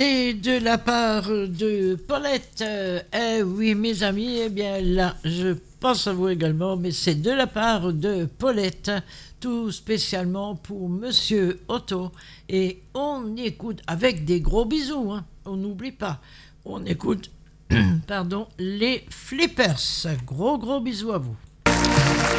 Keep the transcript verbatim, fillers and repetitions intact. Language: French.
Et de la part de Paulette, euh, eh oui mes amis, eh bien là, je pense à vous également, mais c'est de la part de Paulette, tout spécialement pour Monsieur Otto. Et on écoute avec des gros bisous, hein, on n'oublie pas, on écoute, pardon, les Flippers. Gros gros bisous à vous.